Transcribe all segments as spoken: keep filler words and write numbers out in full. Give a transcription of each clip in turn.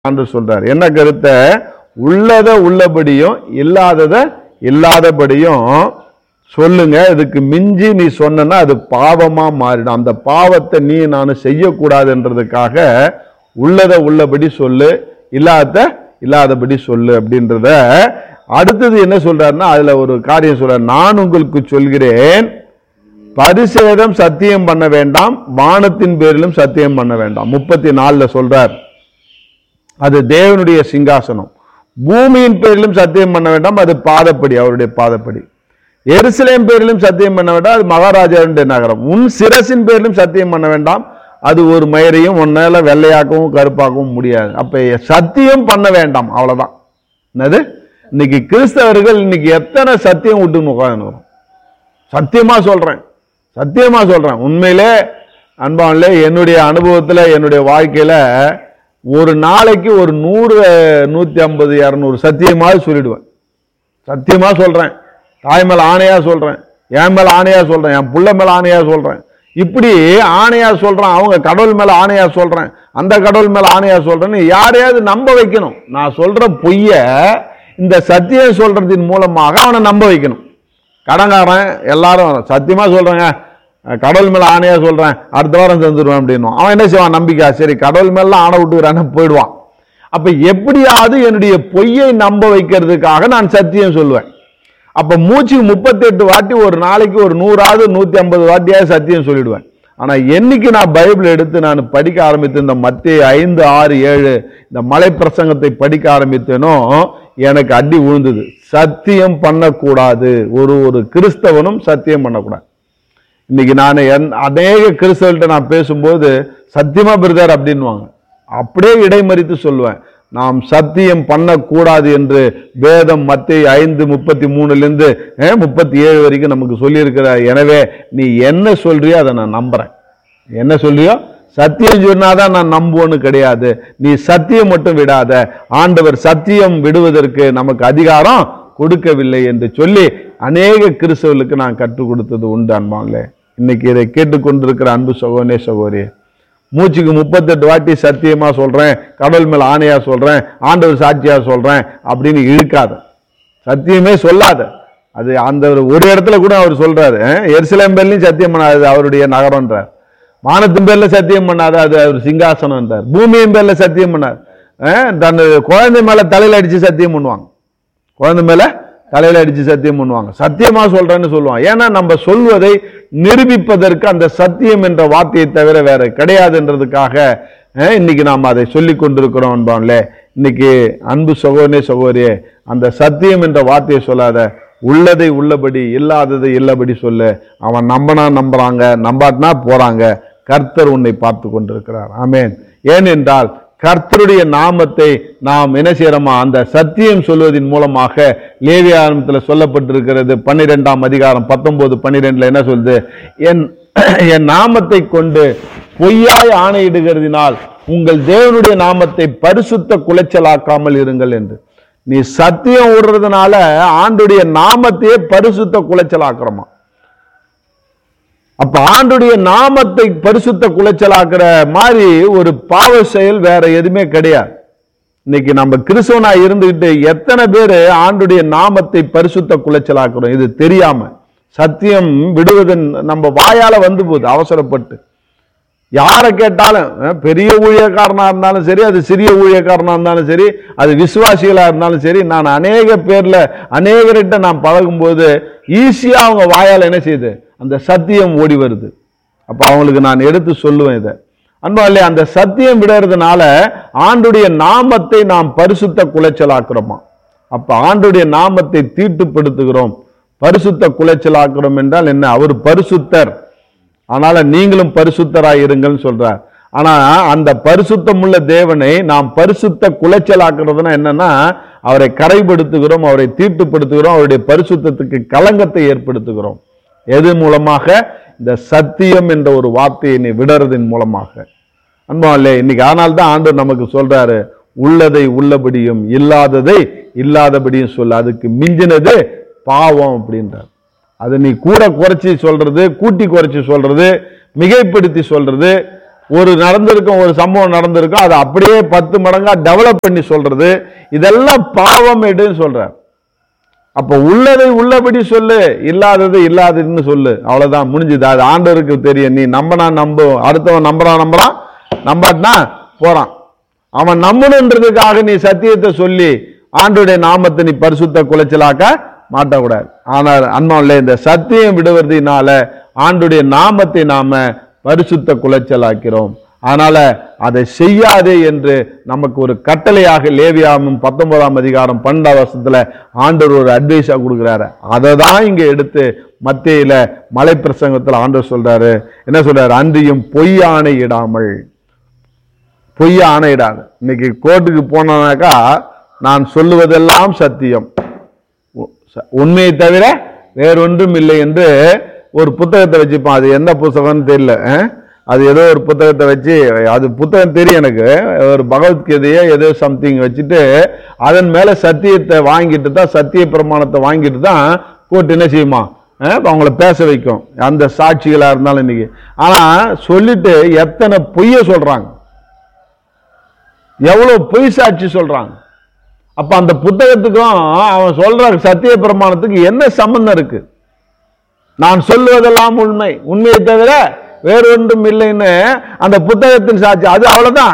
ஆண்டு சொல்றார். என்ன கருத்தை? உள்ளத உள்ளபடியும் இல்லாதத இல்லாதபடியும் சொல்லுங்க. இதுக்கு மிஞ்சி நீ சொன்னா அது பாவமா மாறிடும். அந்த பாவத்தை நீ நான் செய்யக்கூடாதுன்றதுக்காக உள்ளத உள்ளபடி சொல்லு, இல்லாத இல்லாதபடி சொல்லு அப்படின்றத. அடுத்தது என்ன சொல்றாருன்னா, அதுல ஒரு காரியம் சொல்றார். நான் உங்களுக்கு சொல்கிறேன், பரிசேதம் சத்தியம் பண்ண வேண்டாம், வானத்தின் பேரிலும் சத்தியம் பண்ண வேண்டாம். முப்பத்தி நாலுல சொல்றார், அது தேவனுடைய சிங்காசனம். பூமியின் பேரிலும் சத்தியம் பண்ண வேண்டாம், அது பாதப்படி, அவருடைய பாதப்படி. எருசலேம் பேரிலும் சத்தியம் பண்ண வேண்டாம், அது மகாராஜாவுடைய நகரம். உன் சிரசின் பேரிலும் சத்தியம் பண்ண வேண்டாம், அது ஒரு மயிரையும் ஒன்னால வெள்ளையாக்கவும் கருப்பாக்கவும் முடியாது. அப்ப சத்தியம் பண்ண வேண்டாம், அவ்வளவுதான். என்னது? இன்னைக்கு கிறிஸ்தவர்கள் இன்னைக்கு எத்தனை சத்தியம் விட்டு உட்கார்ந்து வரும். சத்தியமா சொல்றேன், சத்தியமா சொல்றேன். உண்மையிலே அன்பான்ல என்னுடைய அனுபவத்துல, என்னுடைய வாழ்க்கையில ஒரு நாளைக்கு ஒரு நூறு நூத்தி ஐம்பது இருநூறு சத்தியமாக சொல்லிடுவேன். சத்தியமா சொல்றேன், தாய் மேல ஆணையா சொல்றேன், என் மேல ஆணையா சொல்றேன், என் புள்ள மேல ஆணையா சொல்றேன். இப்படி ஆணையா சொல்றேன், அவங்க கடவுள் மேல ஆணையா சொல்றேன், அந்த கடவுள் மேல ஆணையா சொல்றேன்னு யாரையாவது நம்ப வைக்கணும். நான் சொல்ற பொய்ய இந்த சத்தியம் சொல்றதின் மூலமாக அவனை நம்ப வைக்கணும். கடங்காரன் எல்லாரும் சத்தியமா சொல்றேங்க, கடவுள் மேல ஆணையா சொல்றேன், அடுத்த வாரம் தந்துடுவேன் அப்படின்னு அவன் என்ன செய்வான்? நம்பிக்கை, சரி கடவுள் மேல ஆணை விட்டுக்கிறான்னு போயிடுவான். அப்ப எப்படியாவது என்னுடைய பொய்யை நம்ப வைக்கிறதுக்காக நான் சத்தியம் சொல்லுவேன். அப்ப மூச்சுக்கு முப்பத்தி எட்டு வாட்டி ஒரு நாளைக்கு ஒரு நூறாவது நூத்தி ஐம்பது வாட்டியாவது சத்தியம் சொல்லிடுவேன். ஆனா என்னைக்கு நான் பைபிள் எடுத்து நான் படிக்க ஆரம்பித்து இந்த மத்தேயு ஐந்து ஆறு ஏழு இந்த மலை பிரசங்கத்தை படிக்க ஆரம்பித்தேனோ எனக்கு அடி விழுந்தது. சத்தியம் பண்ணக்கூடாது, ஒரு ஒரு கிறிஸ்தவனும் சத்தியம் பண்ணக்கூடாது. இன்னைக்கு நான் அநேக கிறிஸ்தவர்கள்ட்ட நான் பேசும்போது சத்தியமா பிரதர் அப்படின்வாங்க. அப்படியே இடைமறித்து சொல்லுவேன், நாம் சத்தியம் பண்ணக்கூடாது என்று வேதம் மத்தேயு ஐந்து முப்பத்தி மூணுல இருந்து முப்பத்தி ஏழு வரைக்கும் நமக்கு சொல்லி இருக்கிறார். எனவே நீ என்ன சொல்றியோ அதை நான் நம்புறேன். என்ன சொல்றியோ சத்தியம் சொன்னாதான் நான் நம்புவோன்னு கிடையாது. நீ சத்தியம் மட்டும் விடாத, ஆண்டவர் சத்தியம் விடுவதற்கு நமக்கு அதிகாரம் கொடுக்கவில்லை என்று சொல்லி அநேக கிறிஸ்தவர்களுக்கு நான் கற்றுக் கொடுத்தது உண்டு. அன்பாங்களே, இன்னைக்கு இதை கேட்டுக்கொண்டிருக்கிற அன்பு சகோதரனே சகோதரியே, மூச்சுக்கு முப்பத்தெட்டு வாட்டி சத்தியமா சொல்றேன், கடவுள் மேல ஆணையா சொல்றேன், ஆண்டவர் சாட்சியா சொல்றேன் அப்படின்னு இழுக்காத, சத்தியமே சொல்லாத. அது அந்த ஒரு இடத்துல கூட அவர் சொல்றாரு, எருசலேம் பேர்லயும் சத்தியம் பண்ணாது, அவருடைய நகரம்ன்றார். வானத்தின் பேர்ல சத்தியம் பண்ணாத, அது அவர் சிங்காசனம் என்றார். பூமியின் பேர்ல சத்தியம் பண்ணார். தன் குழந்தை மேல தலையில அடிச்சு சத்தியம் பண்ணுவாங்க, குழந்தை மேல தலையில அடிச்சு சத்தியம் பண்ணுவாங்க. சத்தியமா சொல்றேன்னு சொல்லுவாங்க. ஏன்னா நம்ம சொல்வதை நிரூபிப்பதற்கு அந்த சத்தியம் என்ற வார்த்தையை தவிர வேற கிடையாதுன்றதுக்காக இன்னைக்கு நாம் அதை சொல்லி கொண்டிருக்கிறோம். அன்பான்ல, இன்னைக்கு அன்பு சகோதரனே சகோதரியே, அந்த சத்தியம் என்ற வார்த்தையை சொல்லாத, உள்ளதை உள்ளபடி இல்லாததை இல்லபடி சொல்லு. அவன் நம்பனா நம்புறாங்க, நம்பாட்டினா போறாங்க. கர்த்தர் உன்னை பார்த்து கொண்டிருக்கிறார். ஆமென். ஏனென்றால் கர்த்தருடைய நாமத்தை நாம் என்ன செய்யறோமா, அந்த சத்தியம் சொல்வதன் மூலமாக லேவியாகமத்தில் சொல்லப்பட்டிருக்கிறது. பன்னிரெண்டாம் அதிகாரம் பத்தொன்பது பன்னிரெண்டுல என்ன சொல்லுது? என் என் நாமத்தை கொண்டு பொய்யாய் ஆணையிடுகிறதினால் உங்கள் தேவனுடைய நாமத்தை பரிசுத்த குலைச்சலாக்காமல் இருங்கள் என்று. நீ சத்தியம் விடுறதுனால ஆண்டுடைய நாமத்தையே பரிசுத்த குலைச்சலாக்குறோமா? அப்ப ஆண்டுடைய நாமத்தை பரிசுத்த குலைச்சலாக்குற மாதிரி ஒரு பாவ செயல் வேற எதுவுமே கிடையாது. இன்னைக்கு நம்ம கிறிஸ்தவனா இருந்துகிட்டு எத்தனை பேரு ஆண்டுடைய நாமத்தை பரிசுத்த குலைச்சலாக்குறோம், இது தெரியாம. சத்தியம் விடுவது நம்ம வாயால வந்து போகுது அவசரப்பட்டு. யாரை கேட்டாலும், பெரிய ஊழியக்காரனா இருந்தாலும் சரி, அது சிறிய ஊழியக்காரனா இருந்தாலும் சரி, அது விசுவாசிகளா இருந்தாலும் சரி, நான் அநேக பேர்ல அநேகர்கிட்ட நான் பழகும் போது ஈஸியா அவங்க வாயால என்ன செய்யுது, அந்த சத்தியம் ஓடி வருது. அப்ப அவங்களுக்கு நான் எடுத்து சொல்லுவேன் இதை. அன்பாலே, அந்த சத்தியம் விடுறதுனால ஆண்டுடைய நாமத்தை நாம் பரிசுத்த குலைச்சலாக்குறோமா? அப்ப ஆண்டுடைய நாமத்தை தீட்டுப்படுத்துகிறோம். பரிசுத்த குலைச்சலாக்குறோம் என்றால் என்ன? அவர் பரிசுத்தர், அதனால நீங்களும் பரிசுத்தராய் இருங்கள் சொல்றார். ஆனா அந்த பரிசுத்தம் உள்ள தேவனை நாம் பரிசுத்த குலைச்சலாக்குறதுன்னா என்னன்னா, அவரை கரைப்படுத்துகிறோம், அவரை தீட்டுப்படுத்துகிறோம், அவருடைய பரிசுத்தத்துக்கு களங்கத்தை ஏற்படுத்துகிறோம். எது மூலமாக? இந்த சத்தியம் என்ற ஒரு வார்த்தையை நீ விடுறதின் மூலமாக. அன்பாலே, இன்னைக்கு ஆனால் தான் ஆண்டவர் நமக்கு சொல்றாரு, உள்ளதை உள்ளபடியும் இல்லாததை இல்லாதபடியும் சொல்ல, அதுக்கு மிஞ்சினது பாவம் அப்படின்றார். அது நீ கூட குறைச்சி சொல்றது, கூட்டி குறைச்சி சொல்றது, மிகைப்படுத்தி சொல்றது, ஒரு நடந்திருக்கும், ஒரு சம்பவம் நடந்திருக்கும், அதை அப்படியே பத்து மடங்கா டெவலப் பண்ணி சொல்றது, இதெல்லாம் பாவம் எடுன்னு சொல்ற. அப்ப உள்ளதை உள்ளபடி சொல்லு, இல்லாதது இல்லாததுன்னு சொல்லு, அவ்வளவுதான், முடிஞ்சுது. அது ஆண்டவருக்கு தெரியும். நீ நம்பனா நம்பு, அடுத்தவன் நம்புறான் நம்புறான், நம்பாட்டினா போறான். அவன் நம்பணுன்றதுக்காக நீ சத்தியத்தை சொல்லி ஆண்டவருடைய நாமத்தை நீ பரிசுத்த குலைச்சலாக்க மாட்டக்கூடாது. ஆனால் அன்பானவர்களே, இந்த சத்தியம் விடுவதனால ஆண்டவருடைய நாமத்தை நாம பரிசுத்த குலைச்சலாக்கிறோம். அதனால அதை செய்யாதே என்று நமக்கு ஒரு கட்டளையாக லேவியாகமம் பத்தொன்பதாம் அதிகாரம் பன்னெண்டாம் வருஷத்துல ஆண்டவர் ஒரு அட்வைஸா கொடுக்கிறாரு. அதை தான் இங்க எடுத்து மத்தேயில மலை பிரசங்கத்துல ஆண்டவர் சொல்றாரு. என்ன சொல்றாரு? அன்றியும் பொய்யானை இடாமல். பொய்யா ஆணையிடாது. இன்னைக்கு கோர்ட்டுக்கு போனாக்கா நான் சொல்லுவதெல்லாம் சத்தியம், உண்மையை தவிர வேறொன்றும் இல்லை என்று ஒரு புத்தகத்தை வச்சுப்பான். அது என்ன புத்தகம்னு தெரியல, அது ஏதோ ஒரு புத்தகத்தை வச்சு, அது புத்தகம் தெரியும் எனக்கு, ஒரு பகவத்கீதையோ ஏதோ சம்திங் வச்சுட்டு அதன் மேல சத்தியத்தை வாங்கிட்டு தான், சத்திய பிரமாணத்தை வாங்கிட்டு தான் கோர்ட் என்ன செய்யுமா, அவங்கள பேச வைக்கும், அந்த சாட்சிகளா இருந்தாலும் இன்னைக்கு. ஆனா சொல்லிட்டு எத்தனை பொய்ய சொல்றாங்க, எவ்வளவு பொய் சாட்சி சொல்றாங்க. அப்ப அந்த புத்தகத்துக்கும் அவன் சொல்ற சத்திய பிரமாணத்துக்கு என்ன சம்பந்தம் இருக்கு? நான் சொல்லுவதெல்லாம் உண்மை, உண்மையை தவிர வேறொன்றும் இல்லைன்னு அந்த புத்தகத்தின் சாட்சி, அது அவ்வளவுதான்.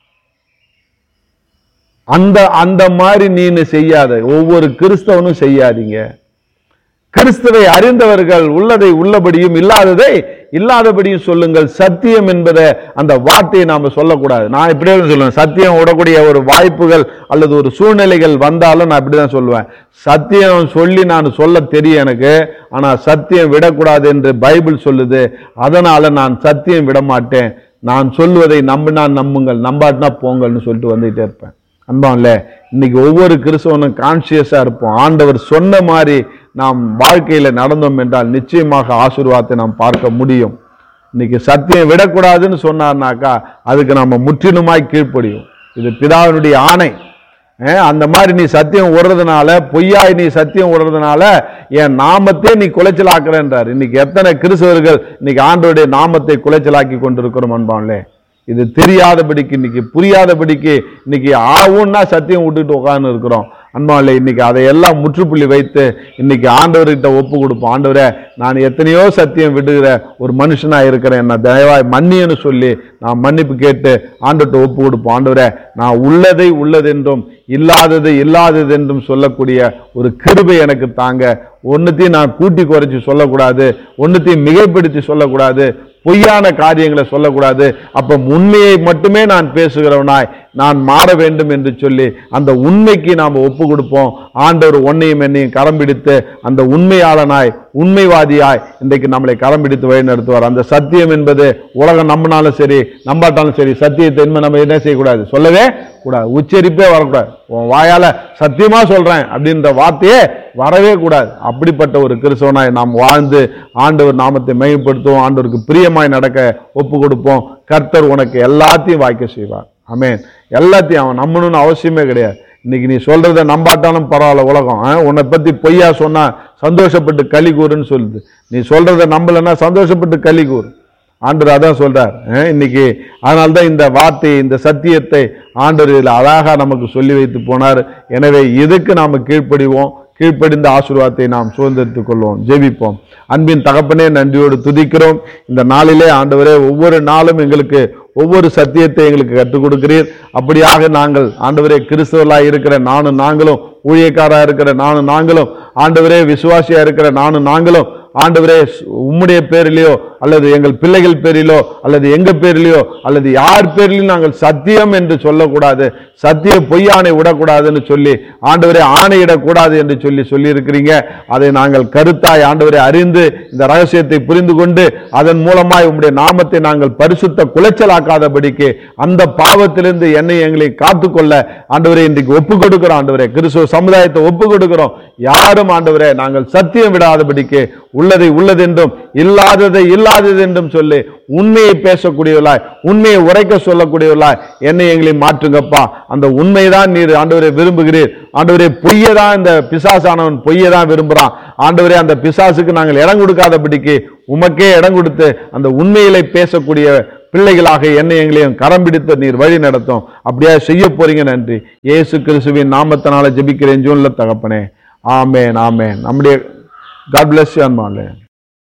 அந்த அந்த மாதிரி நீனு செய்யாத, ஒவ்வொரு கிறிஸ்தவனும் செய்யாதீங்க. கிறிஸ்துவை அறிந்தவர்கள் உள்ளதை உள்ளபடியும் இல்லாததை இல்லாதபடியும் சொல்லுங்கள். சத்தியம் என்பதை அந்த வார்த்தையை நாம சொல்லக்கூடாது. நான் இப்படியே சொல்லுவேன், சத்தியம் விடக்கூடிய ஒரு வாய்ப்புகள் அல்லது ஒரு சூழ்நிலைகள் வந்தாலும் நான் இப்படிதான் சொல்லுவேன். சத்தியம் சொல்லி நான் சொல்ல தெரியும் எனக்கு, ஆனா சத்தியம் விடக்கூடாது என்று பைபிள் சொல்லுது. அதனால நான் சத்தியம் விட மாட்டேன். நான் சொல்லுவதை நம்பினா நம்புங்கள், நம்பாட்டினா போங்கள்னு சொல்லிட்டு வந்துகிட்டே இருப்பேன். அன்பான்ல, இன்னைக்கு ஒவ்வொரு கிறிஸ்தவனும் கான்சியஸா இருப்போம். ஆண்டவர் சொன்ன மாதிரி நாம் வாழ்க்கையில நடந்தோம் என்றால் நிச்சயமாக ஆசீர்வாதத்தை நாம் பார்க்க முடியும். இன்னைக்கு சத்தியம் விடக்கூடாதுன்னு சொன்னார்னாக்கா அதுக்கு நம்ம முற்றிலுமாய் கீழ்ப்படியும். இது பிதாவினுடைய ஆணை. அந்த மாதிரி நீ சத்தியம் விடுறதுனால, பொய்யாய் நீ சத்தியம் விடுறதுனால என் நாமத்தை நீ குலைச்சலாக்குறேன்றார். இன்னைக்கு எத்தனை கிறிஸ்தவர்கள் இன்னைக்கு ஆண்டவருடைய நாமத்தை குலைச்சலாக்கி கொண்டிருக்கிறோம் அன்பான்லே. இது தெரியாதபடிக்கு, இன்னைக்கு புரியாதபடிக்கு இன்னைக்கு ஆவுன்னா சத்தியம் விட்டுட்டு உட்கார்ந்து இருக்கிறோம் அன்பாலே. இன்னைக்கு அதையெல்லாம் முற்றுப்புள்ளி வைத்து இன்னைக்கு ஆண்டவர்கிட்ட ஒப்பு கொடுப்போம். ஆண்டவரே, நான் எத்தனையோ சத்தியம் விடுகிற ஒரு மனுஷனா இருக்கிறேன், என்ன தயவாய் மன்னியன்னு சொல்லி நான் மன்னிப்பு கேட்டு ஆண்டவர்கிட்ட ஒப்பு கொடுப்போம். ஆண்டவரே, நான் உள்ளதை உள்ளதென்றும் இல்லாதது இல்லாதது என்றும் சொல்லக்கூடிய ஒரு கிருபை எனக்கு தாங்க. ஒன்னுத்தையும் நான் கூட்டி குறைச்சி சொல்லக்கூடாது, ஒன்னுத்தையும் மிகைப்படுத்தி சொல்லக்கூடாது, பொய்யான காரியங்களை சொல்லக்கூடாது. அப்ப உண்மையை மட்டுமே நான் பேசுகிறவனாய் நான் மாற வேண்டும் என்று சொல்லி அந்த உண்மைக்கு நாம் ஒப்பு கொடுப்போம். ஆண்டவர் ஒன்னையும் என்னையும் கரம் பிடித்து அந்த உண்மையாளனாய் உண்மைவாதியாய் இன்றைக்கு நம்மளை கரம் பிடித்து வழி நடத்துவார். அந்த சத்தியம் என்பது உலகம் நம்பினாலும் சரி நம்பாட்டாலும் சரி, சத்தியத்தை நம்ம என்ன செய்யக்கூடாது, சொல்லவே கூடாது, உச்சரிப்பே வரக்கூடாது. உன் வாயால சத்தியமா சொல்றேன் அப்படின்ற வார்த்தையே வரவே கூடாது. அப்படிப்பட்ட ஒரு கிறிஸ்தவனாய் நாம் வாழ்ந்து ஆண்டவர் நாமத்தை மேம்படுத்துவோம். ஆண்டவருக்கு பிரியமாய் நடக்க ஒப்பு கொடுப்போம். கர்த்தர் உனக்கு எல்லாத்தையும் வாய்க்க செய்வார். ஆமென். எல்லாத்தையும் அவன் நம்பணும்னு அவசியமே கிடையாது. இன்னைக்கு நீ சொல்றத நம்பாட்டாலும் பரவாயில்ல, உலகம் உன்னை பத்தி பொய்யா சொன்னா சந்தோஷப்பட்டு களி கூறுன்னு சொல்லுது. நீ சொல்றத நம்பலன்னா சந்தோஷப்பட்டு களி கூறு. ஆண்டவர் அதான் சொல்றார் இன்னைக்கு. அதனால்தான் இந்த வார்த்தை, இந்த சத்தியத்தை ஆண்டவர் இதில் அழகா நமக்கு சொல்லி வைத்து போனார். எனவே இதுக்கு நாம கீழ்ப்படிவோம். கீழ்ப்படிந்த ஆசீர்வாதத்தை நாம் சுதந்திரித்துக் கொள்வோம். ஜெபிப்போம். அன்பின் தகப்பனே, நன்றியோடு துதிக்கிறோம். இந்த நாளிலே ஆண்டவரே, ஒவ்வொரு நாளும் எங்களுக்கு ஒவ்வொரு சத்தியத்தை எங்களுக்கு கற்றுக் கொடுக்கிறீர். அப்படியாக நாங்கள் ஆண்டவரே கிறிஸ்தவர்களாக இருக்கிற நானும் நாங்களும், ஊழியக்காரா இருக்கிற நானும் நாங்களும், ஆண்டவரே விசுவாசியா இருக்கிற நானும் நாங்களும், ஆண்டவரே உம்முடைய பேரிலேயோ அல்லது எங்கள் பிள்ளைகள் பேரிலோ அல்லது எங்க பேரிலேயோ அல்லது யார் பேரிலும் நாங்கள் சத்தியம் என்று சொல்லக்கூடாது, சத்திய பொய்யானை விடக்கூடாதுன்னு சொல்லி ஆண்டவரே ஆணையிடக்கூடாது என்று சொல்லி சொல்லி இருக்கிறீங்க. அதை நாங்கள் கருத்தாய் ஆண்டவரை அறிந்து இந்த ரகசியத்தை புரிந்து கொண்டு அதன் மூலமாய் உம்முடைய நாமத்தை நாங்கள் பரிசுத்த குலைச்சலாக்காதபடிக்கு அந்த பாவத்திலிருந்து என்னை எங்களை காத்துக்கொள்ள ஆண்டவரை இன்றைக்கு ஒப்பு கொடுக்கிறோம். ஆண்டவரே கிறிஸ்துவ சமுதாயத்தை ஒப்பு கொடுக்கிறோம். யாரும் ஆண்டவரே நாங்கள் சத்தியம் விடாதபடிக்கு உள்ளதை உள்ளதென்றும் இல்லாததை இல்லாதது என்றும் சொல்லி உண்மையை பேசக்கூடியவர்களாய், உண்மையை உரைக்க சொல்லக்கூடியவர்களாய் என்னை எங்களை மாற்றுங்கப்பா. அந்த உண்மைதான் நீர் ஆண்டவரை விரும்புகிறீர். ஆண்டவரே, பொய்யதான் இந்த பிசாசானவன் பொய்யதான் விரும்புகிறான். ஆண்டவரே, அந்த பிசாசுக்கு நாங்கள் இடம் கொடுக்காதபடிக்கு உமக்கே இடம் கொடுத்து அந்த உண்மையிலே பேசக்கூடிய பிள்ளைகளாக என்னை எங்களையும் கரம் பிடித்து நீர் வழி நடத்தும். அப்படியே செய்ய போறீங்க. நன்றி. இயேசு கிறிஸ்துவின் நாமத்தினால ஜெபிக்கிறேன் ஜூன்ல தகப்பனே. ஆமேன், ஆமேன். நம்முடைய God bless you, Anmale.